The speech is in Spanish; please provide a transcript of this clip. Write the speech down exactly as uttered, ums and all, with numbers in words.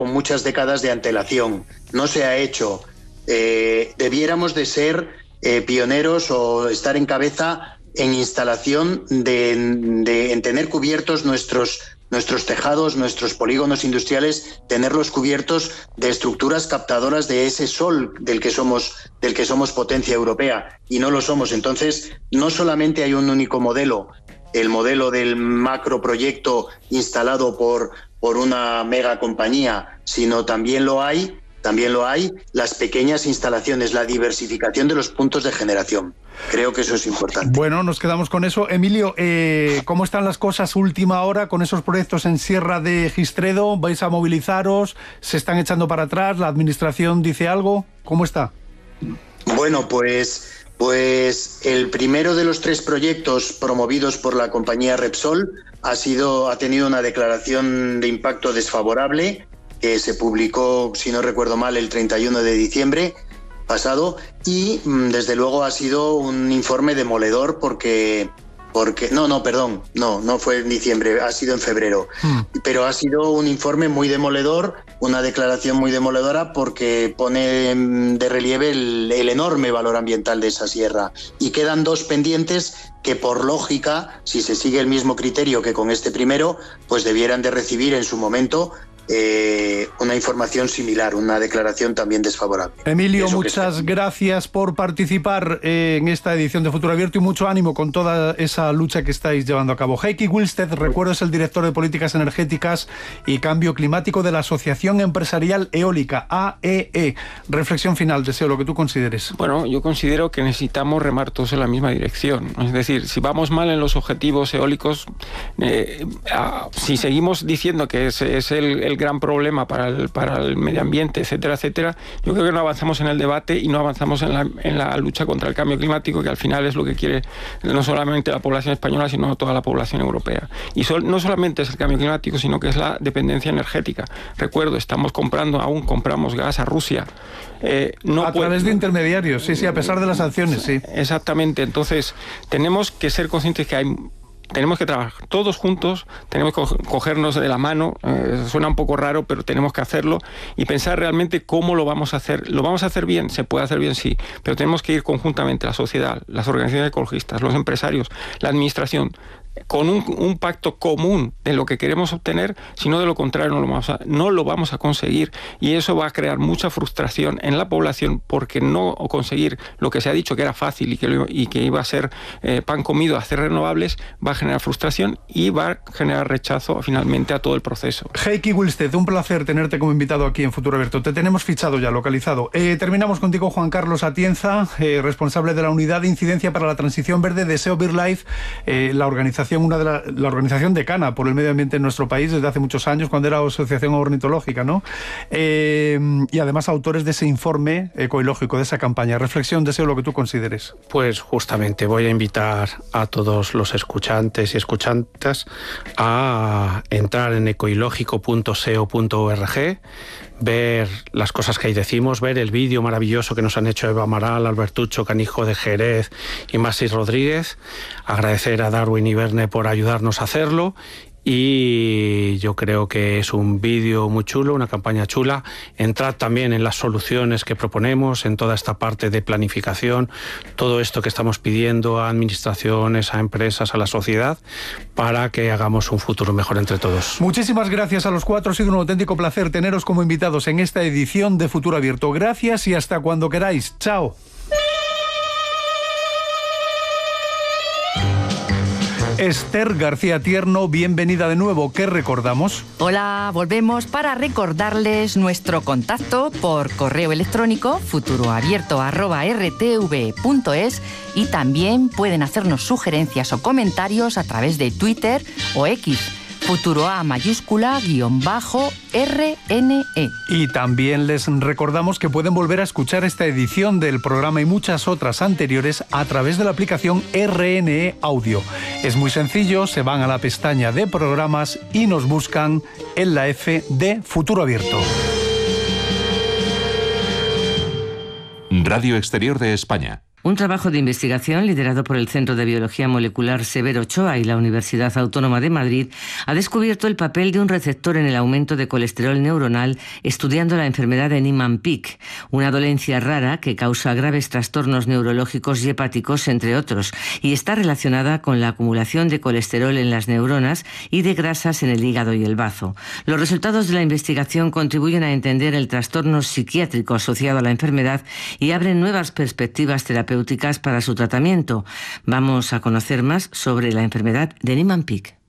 con muchas décadas de antelación. No se ha hecho. Eh, debiéramos de ser eh, pioneros o estar en cabeza en instalación de, de en tener cubiertos nuestros nuestros tejados, nuestros polígonos industriales, tenerlos cubiertos de estructuras captadoras de ese sol del que somos, del que somos potencia europea, y no lo somos. Entonces, no solamente hay un único modelo, el modelo del macroproyecto instalado por, por una mega compañía, sino también lo hay, también lo hay las pequeñas instalaciones, la diversificación de los puntos de generación. Creo que eso es importante. Bueno, nos quedamos con eso. Emilio, eh, ¿cómo están las cosas última hora con esos proyectos en Sierra de Gistredo? ¿Vais a movilizaros? ¿Se están echando para atrás? ¿La administración dice algo? ¿Cómo está? Bueno, pues, pues el primero de los tres proyectos promovidos por la compañía Repsol ha sido, ha tenido una declaración de impacto desfavorable que se publicó, si no recuerdo mal, el treinta y uno de diciembre pasado, y desde luego ha sido un informe demoledor porque, porque no, no, perdón, no, no fue en diciembre, ha sido en febrero, mm. pero ha sido un informe muy demoledor, una declaración muy demoledora porque pone de relieve el, el enorme valor ambiental de esa sierra, y quedan dos pendientes que por lógica, si se sigue el mismo criterio que con este primero, pues debieran de recibir en su momento Eh, una información similar, una declaración también desfavorable. Emilio, muchas gracias por participar eh, en esta edición de Futuro Abierto, y mucho ánimo con toda esa lucha que estáis llevando a cabo. Heikki Wilsted, recuerdo, es el director de Políticas Energéticas y Cambio Climático de la Asociación Empresarial Eólica, A E E. Reflexión final, deseo lo que tú consideres. Bueno, yo considero que necesitamos remar todos en la misma dirección. Es decir, si vamos mal en los objetivos eólicos, eh, ah, si seguimos diciendo que ese es el, el gran problema para el, para el medio ambiente, etcétera, etcétera, yo creo que no avanzamos en el debate y no avanzamos en la, en la lucha contra el cambio climático, que al final es lo que quiere no solamente la población española, sino toda la población europea. Y sol, no solamente es el cambio climático, sino que es la dependencia energética. Recuerdo, estamos comprando, aún compramos gas a Rusia. Eh, no a través de intermediarios, sí, sí, a pesar de las sanciones, sí. Exactamente, entonces tenemos que ser conscientes que hay Tenemos que trabajar todos juntos, tenemos que cogernos de la mano, eh, suena un poco raro, pero tenemos que hacerlo y pensar realmente cómo lo vamos a hacer. ¿Lo vamos a hacer bien? Se puede hacer bien, sí, pero tenemos que ir conjuntamente, la sociedad, las organizaciones ecologistas, los empresarios, la administración, con un, un pacto común de lo que queremos obtener, si no, de lo contrario no lo, vamos a, no lo vamos a conseguir, y eso va a crear mucha frustración en la población, porque no conseguir lo que se ha dicho que era fácil y que, lo, y que iba a ser eh, pan comido, hacer renovables, va a generar frustración y va a generar rechazo finalmente a todo el proceso. Heikki Wilsted, un placer tenerte como invitado aquí en Futuro Abierto. Te tenemos fichado ya, localizado. Eh, terminamos contigo, Juan Carlos Atienza, eh, responsable de la Unidad de Incidencia para la Transición Verde de SEO BirdLife, eh, la organización una de la, la organización decana por el medio ambiente en nuestro país desde hace muchos años, cuando era Asociación Ornitológica, ¿no? Eh, y además autores de ese informe ecológico, de esa campaña. Reflexión, deseo lo que tú consideres. Pues justamente voy a invitar a todos los escuchantes y escuchantes a entrar en ecoilógico punto seo punto org, ver las cosas que ahí decimos, ver el vídeo maravilloso que nos han hecho Eva Amaral, Albertucho Canijo de Jerez y Masis Rodríguez, agradecer a Darwin y Verne por ayudarnos a hacerlo, y yo creo que es un vídeo muy chulo, una campaña chula. Entrad también en las soluciones que proponemos, en toda esta parte de planificación, todo esto que estamos pidiendo a administraciones, a empresas, a la sociedad, para que hagamos un futuro mejor entre todos. Muchísimas gracias a los cuatro, ha sido un auténtico placer teneros como invitados en esta edición de Futuro Abierto. Gracias y hasta cuando queráis. Chao. Esther García Tierno, bienvenida de nuevo. ¿Qué recordamos? Hola, volvemos para recordarles nuestro contacto por correo electrónico futuroabierto arroba r t v punto es, y también pueden hacernos sugerencias o comentarios a través de Twitter o X. Futuro A mayúscula guión bajo R N E. Y también les recordamos que pueden volver a escuchar esta edición del programa y muchas otras anteriores a través de la aplicación R N E Audio. Es muy sencillo, se van a la pestaña de programas y nos buscan en la F de Futuro Abierto. Radio Exterior de España. Un trabajo de investigación liderado por el Centro de Biología Molecular Severo Ochoa y la Universidad Autónoma de Madrid ha descubierto el papel de un receptor en el aumento de colesterol neuronal estudiando la enfermedad de Niemann-Pick, una dolencia rara que causa graves trastornos neurológicos y hepáticos, entre otros, y está relacionada con la acumulación de colesterol en las neuronas y de grasas en el hígado y el bazo. Los resultados de la investigación contribuyen a entender el trastorno psiquiátrico asociado a la enfermedad y abren nuevas perspectivas terapéuticas para su tratamiento. Vamos a conocer más sobre la enfermedad de Niemann-Pick.